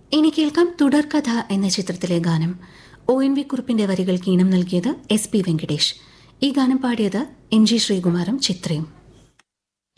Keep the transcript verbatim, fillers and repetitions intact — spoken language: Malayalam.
ഇനി കേൾക്കാം തുടർക്കഥ എന്ന ചിത്രത്തിലെ ഗാനം. ഒ എൻ വി കുറുപ്പിന്റെ വരികൾക്ക് ഈണം നൽകിയത് എസ് പി വെങ്കടേഷ്. ഈ ഗാനം പാടിയത് എം ജി ശ്രീകുമാറും ചിത്രയും.